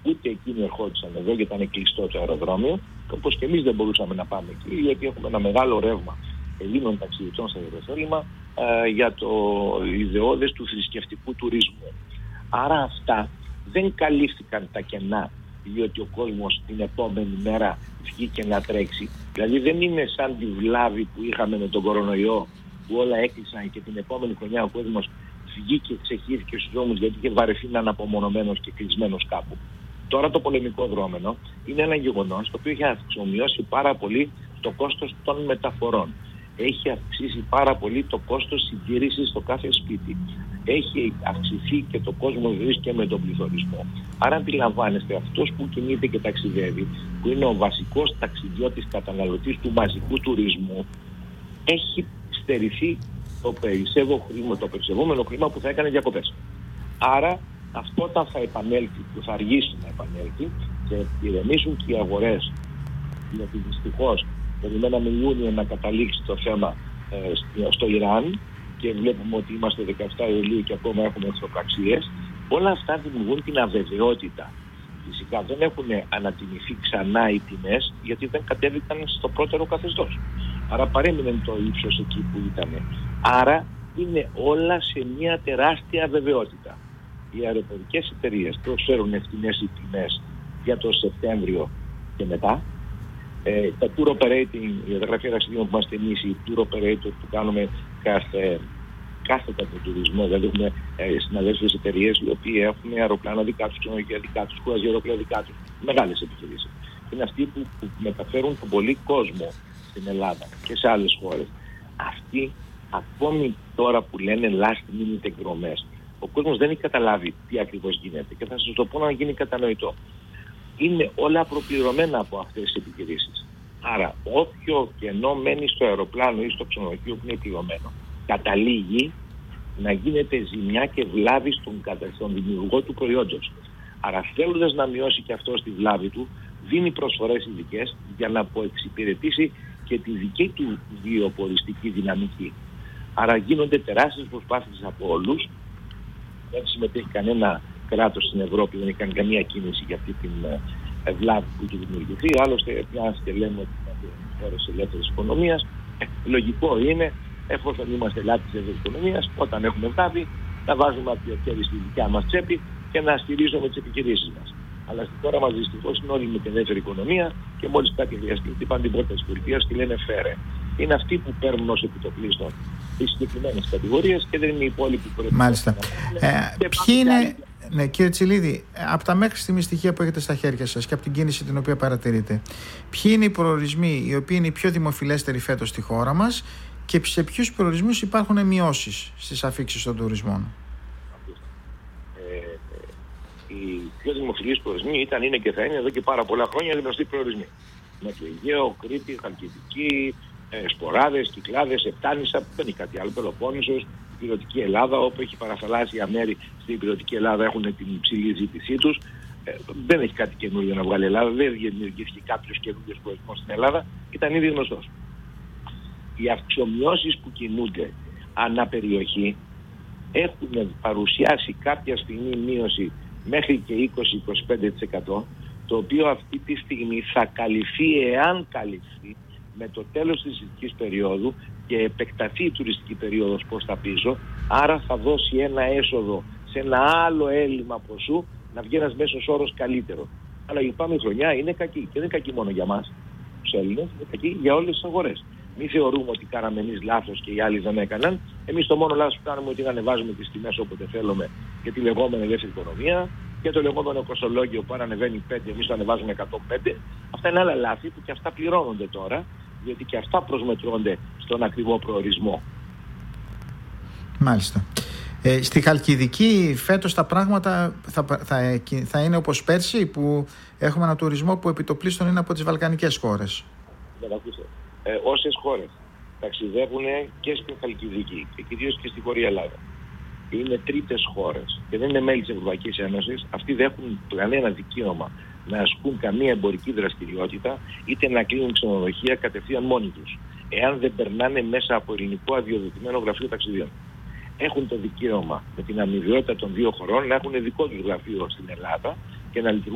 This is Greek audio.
Ούτε εκείνοι ερχόντουσαν εδώ γιατί ήταν κλειστό το αεροδρόμιο, όπως και εμείς δεν μπορούσαμε να πάμε εκεί, γιατί έχουμε ένα μεγάλο ρεύμα Ελλήνων ταξιδιωτών στο Ιεροσόλυμα για το ιδεώδες του θρησκευτικού τουρισμού. Άρα αυτά δεν καλύφθηκαν τα κενά, διότι ο κόσμος την επόμενη μέρα βγήκε να τρέξει. Δηλαδή δεν είναι σαν τη βλάβη που είχαμε με τον κορονοϊό, που όλα έκλεισαν και την επόμενη χρονιά ο κόσμος βγήκε, ξεχύθηκε στους δρόμους γιατί είχε βαρεθεί να είναι απομονωμένος και κλεισμένος κάπου. Τώρα το πολεμικό δρόμενο είναι ένα γεγονός το οποίο έχει αυξομοιώσει πάρα πολύ το κόστος των μεταφορών. Έχει αυξήσει πάρα πολύ το κόστος συντήρησης στο κάθε σπίτι. Έχει αυξηθεί και το κόσμος ζει και με τον πληθωρισμό. Άρα αντιλαμβάνεστε, αυτός που κινείται και ταξιδεύει, που είναι ο βασικός ταξιδιώτης καταναλωτής του μαζικού τουρισμού, έχει στερηθεί το περισσευόμενο χρήμα που θα έκανε διακοπές. Άρα αυτό όταν θα επανέλθει, που θα αργήσει να επανέλθει και ηρεμήσουν και οι αγορές, γιατί δυστυχώς περιμέναμε Ιούνιο να καταλήξει το θέμα στο Ιράν και βλέπουμε ότι είμαστε 17 Ιουλίου και ακόμα έχουμε εχθροπραξίες, όλα αυτά δημιουργούν την αβεβαιότητα. Φυσικά δεν έχουν ανατιμηθεί ξανά οι τιμές γιατί δεν κατέβηκαν στο πρώτερο καθεστώς. Άρα παρέμεινε το ύψος εκεί που ήταν. Άρα είναι όλα σε μια τεράστια αβεβαιότητα. Οι αεροπορικές εταιρείες προσφέρουν ευθυνές οι τιμές για το Σεπτέμβριο και μετά. Τα tour operating, η γραφεία ταξιδίων που είμαστε εμείς, οι tour operators που κάνουμε κάθετα τον τουρισμό, δηλαδή έχουμε συναδέλφιες εταιρείες οι οποίοι έχουν αεροπλάνα δικά τους, ξενοδοχεία δικά τους, κουραζιερόπλαια δικά τους, μεγάλες επιχειρήσεις. Είναι αυτοί που μεταφέρουν τον πολύ κόσμο στην Ελλάδα και σε άλλες χώρες. Αυτοί, ακόμη τώρα που λένε last minute εκδρομές, ο κόσμος δεν έχει καταλάβει τι ακριβώς γίνεται και θα σας το πω να γίνει κατανοητό. Είναι όλα προπληρωμένα από αυτές τις επιχειρήσεις. Άρα, όποιο κενό μένει στο αεροπλάνο ή στο ξενοδοχείο που είναι πληρωμένο, καταλήγει να γίνεται ζημιά και βλάβη στον δημιουργό του προϊόντος. Άρα, θέλοντας να μειώσει και αυτό τη βλάβη του, δίνει προσφορές ειδικές για να αποεξυπηρετήσει και τη δική του βιοποριστική δυναμική. Άρα, γίνονται τεράστιες προσπάθειες από όλους. Δεν συμμετέχει κανένα κράτος στην Ευρώπη, δεν έχει κάνει καμία κίνηση για αυτή την βλάβη που του δημιουργηθεί. Άλλωστε, πιάναστε και λέμε ότι είμαστε χώρες ελεύθερης οικονομίας. Λογικό είναι, εφόσον είμαστε ελάφρυνοι της ελεύθερης οικονομίας, όταν έχουμε βλάβη, να βάζουμε από το χέρι στη δικιά μας τσέπη και να στηρίζουμε τις επιχειρήσεις μας. Αλλά στην χώρα μας δυστυχώς είναι όλοι με την ελεύθερη οικονομία και μόλις κάτι χρειαστεί, χτυπάνε την πόρτα της πολιτείας και λένε φέρε. Είναι αυτοί που παίρνουν ως επιτοπλίστων τις συγκεκριμένες κατηγορίες και δεν είναι οι υπόλοιποι που πρέπει. Μάλιστα. Ποιοι είναι, ναι, κύριε Τσιλίδη, από τα μέχρι στιγμή στοιχεία που έχετε στα χέρια σας και από την κίνηση την οποία παρατηρείτε, ποιοι είναι οι προορισμοί οι οποίοι είναι οι πιο δημοφιλέστεροι φέτος στη χώρα μας και σε ποιους προορισμούς υπάρχουν μειώσεις στις αφίξεις των τουρισμών? Οι πιο δημοφιλείς προορισμοί είναι και θα είναι εδώ και πάρα πολλά χρόνια γνωστοί προορισμοί. Νότιο Αιγαίο, Κρήτη, Χαλκιδική, Σποράδες, Κυκλάδες, Επτάνησα, δεν έχει κάτι άλλο, Πελοπόννησος, Ηπειρωτική Ελλάδα, όπου έχει παραθαλάσσια μέρη στην Ηπειρωτική Ελλάδα έχουν την υψηλή ζήτησή τους. Δεν έχει κάτι καινούριο να βγάλει η Ελλάδα, δεν δημιουργήθηκε κάποιος καινούριος προορισμός στην Ελλάδα, ήταν ήδη γνωστός. Οι αυξομοιώσεις που κινούνται ανά περιοχή έχουν παρουσιάσει κάποια στιγμή μείωση μέχρι και 20-25%, το οποίο αυτή τη στιγμή θα καλυφθεί, εάν καλυφθεί, με το τέλος της τουριστικής περίοδου και επεκταθεί η τουριστική περίοδος προς τα πίσω, άρα θα δώσει ένα έσοδο σε ένα άλλο έλλειμμα ποσού να βγει ένας μέσος όρος καλύτερο. Αλλά η επόμενη χρονιά είναι κακή και δεν είναι κακή μόνο για μας τους Έλληνες, είναι κακή για όλες τις αγορές. Μην θεωρούμε ότι κάναμε εμείς λάθος και οι άλλοι δεν έκαναν. Εμείς το μόνο λάθος που κάνουμε είναι ότι ανεβάζουμε τις τιμές όποτε θέλουμε για τη λεγόμενη ελεύθερη οικονομία και το λεγόμενο κοστολόγιο που ανεβαίνει 5, εμείς το ανεβάζουμε 105. Αυτά είναι άλλα λάθη που και αυτά πληρώνονται τώρα, διότι και αυτά προσμετρώνται στον ακριβό προορισμό. Μάλιστα. Στη Χαλκιδική φέτος τα πράγματα θα είναι όπως πέρσι, που έχουμε ένα τουρισμό που επιτοπλίστων είναι από τις βαλκανικές χώρες? Όσες χώρες ταξιδεύουν και στην Χαλκιδική και κυρίως και στη Βόρεια Ελλάδα είναι τρίτες χώρες και δεν είναι μέλη της Ευρωπαϊκής Ένωσης, αυτοί δεν έχουν κανένα δικαίωμα να ασκούν καμία εμπορική δραστηριότητα είτε να κλείνουν ξενοδοχεία κατευθείαν μόνοι τους, εάν δεν περνάνε μέσα από ελληνικό αδειοδοτημένο γραφείο ταξιδίων. Έχουν το δικαίωμα με την αμοιβαιότητα των δύο χωρών να έχουν δικό τους γραφείο στην Ελλάδα και να λειτουργούν